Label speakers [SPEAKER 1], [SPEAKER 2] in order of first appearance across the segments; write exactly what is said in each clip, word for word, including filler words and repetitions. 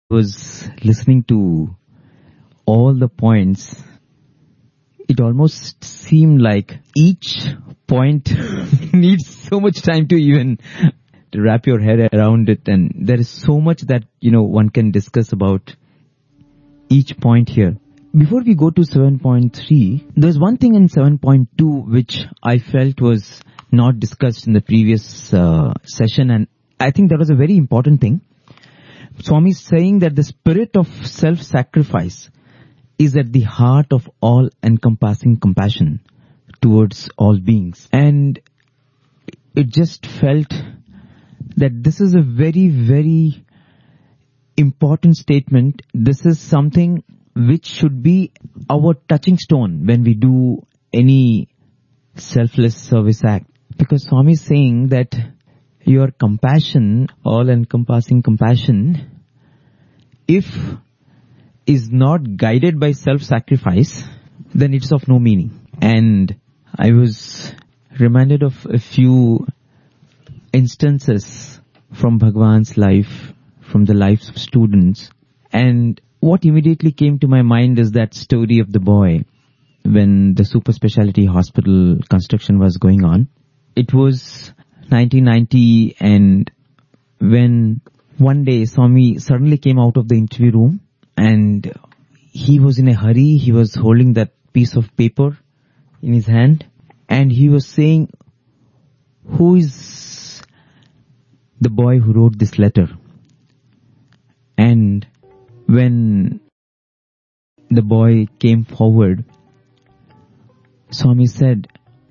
[SPEAKER 1] was listening to all the points, it almost seemed like each point needs so much time to even to wrap your head around it. And there is so much that, you know, one can discuss about each point here. Before we go to seven point three, there's one thing in seven point two which I felt was not discussed in the previous uh, session, and I think that was a very important thing. Swami is saying that the spirit of self-sacrifice is at the heart of all-encompassing compassion towards all beings. And it just felt that this is a very, very important statement. This is something which should be our touching stone when we do any selfless service act. Because Swami is saying that your compassion, all-encompassing compassion, if is not guided by self-sacrifice, then it's of no meaning. And I was reminded of a few instances from Bhagwan's life, from the lives of students. And what immediately came to my mind is that story of the boy when the super specialty hospital construction was going on. It was nineteen ninety, and when one day Swami suddenly came out of the interview room and he was in a hurry. He was holding that piece of paper in his hand and he was saying, "Who is the boy who wrote this letter?" And when the boy came forward, Swami said,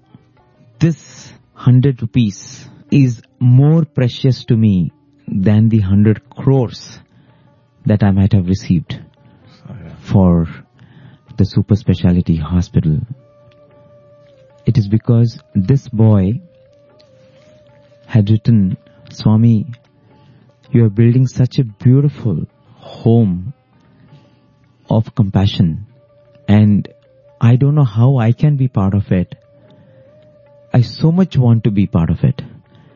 [SPEAKER 1] "This hundred rupees is more precious to me than the hundred crores that I might have received oh, yeah. for the super specialty hospital." It is because this boy had written, "Swami, you are building such a beautiful home of compassion and I don't know how I can be part of it. I so much want to be part of it.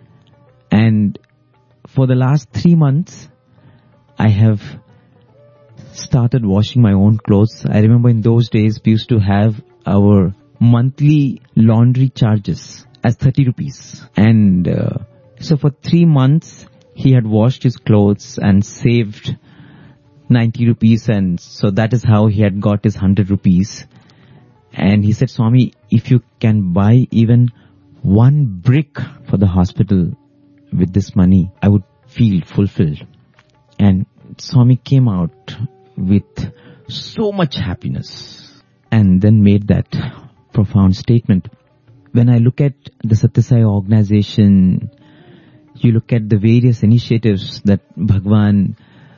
[SPEAKER 1] And for the last three months, I have started washing my own clothes." I remember in those days, we used to have our monthly laundry charges as thirty rupees. And uh, so for three months, he had washed his clothes and saved ninety rupees. And so that is how he had got his one hundred rupees. And he said, "Swami, if you can buy even one brick for the hospital with this money, I would feel fulfilled." And Swami came out with so much happiness and then made that profound statement. When I look at the Satya Sai organization, you look at the various initiatives that Bhagwan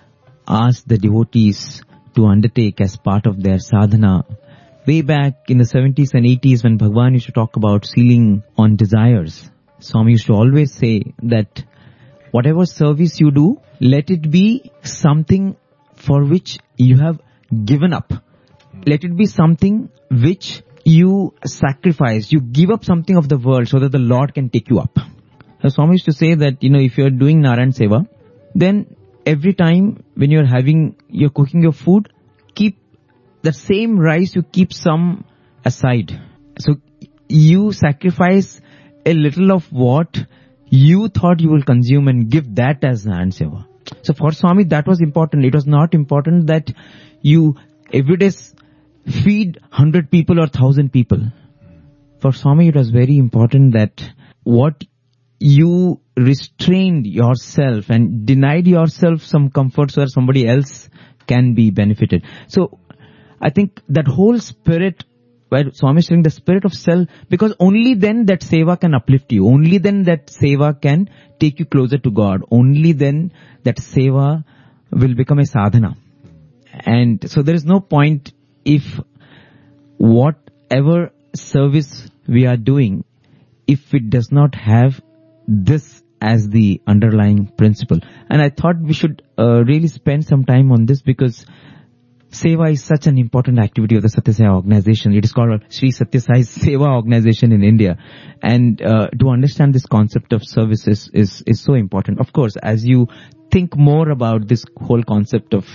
[SPEAKER 1] asked the devotees to undertake as part of their sadhana. Way back in the seventies and eighties when Bhagwan used to talk about sealing on desires, Swami used to always say that whatever service you do, let it be something for which you have given up. Let it be something which you sacrifice. You give up something of the world so that the Lord can take you up. So Swami used to say that, you know, if you are doing Narayan Seva, then every time when you're having, you're cooking your food, keep the same rice, you keep some aside. So you sacrifice a little of what you thought you will consume and give that as Narayan Seva. So for Swami, that was important. It was not important that you every day feed one hundred people or one thousand people. For Swami, it was very important that what you restrained yourself and denied yourself some comfort so that somebody else can be benefited. So I think that whole spirit, where Swami is saying the spirit of self, because only then that seva can uplift you. Only then that seva can take you closer to God. Only then that seva will become a sadhana. And so there is no point if whatever service we are doing, if it does not have this as the underlying principle. And I thought we should uh, really spend some time on this because Seva is such an important activity of the Satya Sai organization. It is called Sri Satya Sai Seva organization in India. And uh, to understand this concept of service is, is, is so important. Of course, as you think more about this whole concept of